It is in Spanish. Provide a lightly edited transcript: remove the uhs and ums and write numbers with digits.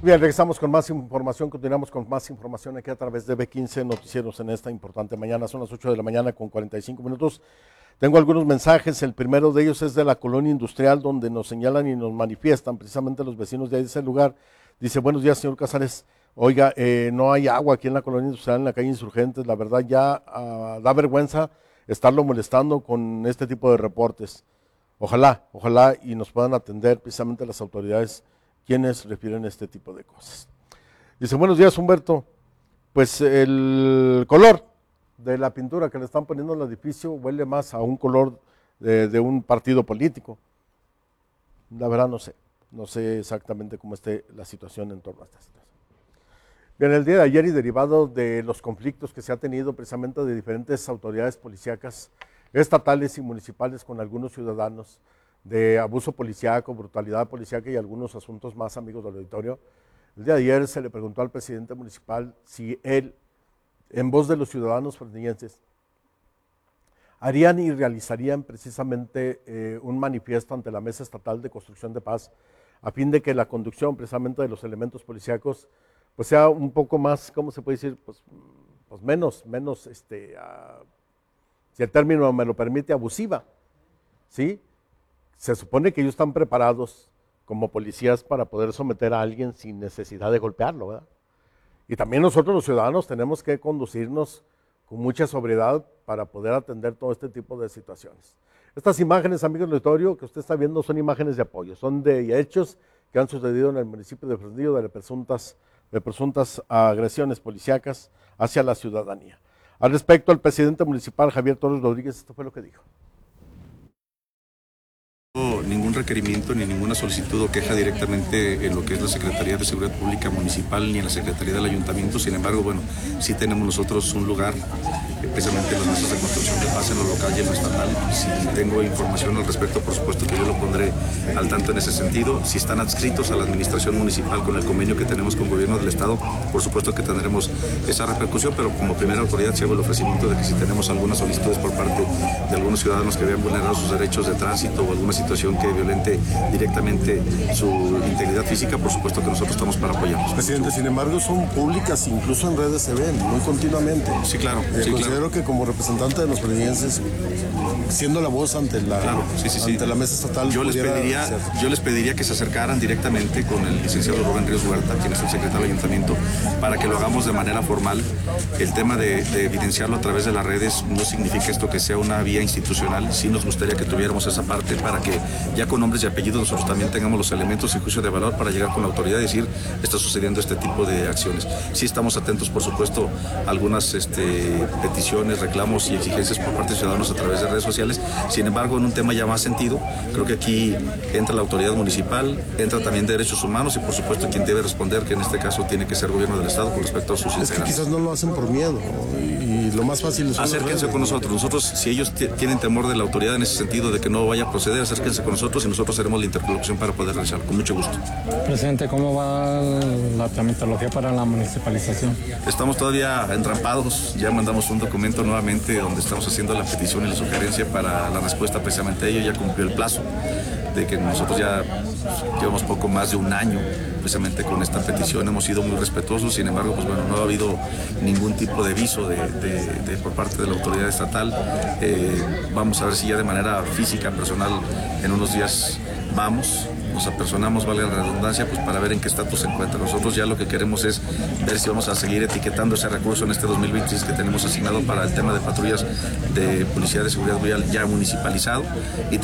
Bien, regresamos con más información, continuamos con más información aquí a través de B15 Noticieros en esta importante mañana. Son las 8 de la mañana con 45 minutos. Tengo algunos mensajes, el primero de ellos es de la colonia industrial, donde nos señalan y nos manifiestan precisamente los vecinos de ese lugar. Dice, buenos días, señor Casares. Oiga, no hay agua aquí en la colonia industrial, en la calle Insurgentes. La verdad ya da vergüenza estarlo molestando con este tipo de reportes. Ojalá y nos puedan atender precisamente las autoridades quienes refieren a este tipo de cosas. Dice, buenos días, Humberto. Pues el color de la pintura que le están poniendo al edificio huele más a un color de un partido político. La verdad no sé exactamente cómo esté la situación en torno a esta situación. Bien, el día de ayer y derivado de los conflictos que se ha tenido precisamente de diferentes autoridades policíacas, estatales y municipales con algunos ciudadanos, de abuso policíaco, brutalidad policíaca y algunos asuntos más, amigos del auditorio, el día de ayer se le preguntó al presidente municipal si él, en voz de los ciudadanos fresnillenses, harían y realizarían precisamente un manifiesto ante la Mesa Estatal de Construcción de Paz a fin de que la conducción precisamente de los elementos policíacos pues sea un poco más, ¿cómo se puede decir? Pues menos, si el término me lo permite, abusiva, ¿sí? Se supone que ellos están preparados como policías para poder someter a alguien sin necesidad de golpearlo, ¿verdad? Y también nosotros los ciudadanos tenemos que conducirnos con mucha sobriedad para poder atender todo este tipo de situaciones. Estas imágenes, amigos del auditorio, que usted está viendo son imágenes de apoyo, son de hechos que han sucedido en el municipio de Fresnillo de presuntas agresiones policíacas hacia la ciudadanía. Al respecto, el presidente municipal Javier Torres Rodríguez, esto fue lo que dijo. Ningún requerimiento ni ninguna solicitud o queja directamente en lo que es la Secretaría de Seguridad Pública Municipal ni en la Secretaría del Ayuntamiento. Sin embargo, bueno, sí tenemos nosotros un lugar, precisamente en las mesas de construcción de paz en lo local y en lo estatal. Si tengo información al respecto, por supuesto que yo lo pondré al tanto en ese sentido. Si están adscritos a la administración municipal con el convenio que tenemos con el gobierno del estado, por supuesto que tendremos esa repercusión, pero como primera autoridad se hago el ofrecimiento de que si tenemos algunas solicitudes por parte de algunos ciudadanos que vean vulnerados sus derechos de tránsito o alguna situación que violente directamente su integridad física, por supuesto que nosotros estamos para apoyarlos. Presidente, sin embargo, son públicas, incluso en redes se ven muy continuamente. Sí, claro. Considero que como representante de los fresnillenses, siendo la voz ante la, ante la mesa estatal, yo les pediría que se acercaran directamente con el licenciado Rubén Ríos Huerta, quien es el secretario del ayuntamiento, para que lo hagamos de manera formal. El tema de evidenciarlo a través de las redes no significa esto que sea una vía institucional. Sí nos gustaría que tuviéramos esa parte para que ya con nombres y apellidos nosotros también tengamos los elementos y juicio de valor para llegar con la autoridad y decir está sucediendo este tipo de acciones. Sí estamos atentos, por supuesto, a algunas peticiones, reclamos y exigencias por parte de ciudadanos a través de redes sociales. Sin embargo, en un tema ya más sentido, creo que aquí entra la autoridad municipal, entra también derechos humanos y por supuesto quien debe responder, que en este caso tiene que ser el gobierno del estado con respecto a sus integrantes. Es que quizás no lo hacen por miedo y lo más fácil es acérquense con nosotros. Nosotros, si ellos tienen temor de la autoridad en ese sentido de que no vaya a proceder, acérquense con nosotros y nosotros haremos la interlocución para poder realizarlo, con mucho gusto. Presidente, ¿cómo va la tramitología para la municipalización? Estamos todavía entrampados, ya mandamos un documento nuevamente donde estamos haciendo la petición y la sugerencia para la respuesta precisamente a ello. Ya cumplió el plazo de que nosotros ya llevamos poco más de un año precisamente con esta petición, hemos sido muy respetuosos, sin embargo, pues bueno, no ha habido ningún tipo de aviso por parte de la autoridad estatal. Vamos a ver si ya de manera física, personal, en unos días nos apersonamos, vale la redundancia, pues para ver en qué estatus se encuentra. Nosotros ya lo que queremos es ver si vamos a seguir etiquetando ese recurso en este 2026 que tenemos asignado para el tema de patrullas de policía de seguridad vial ya municipalizado. Y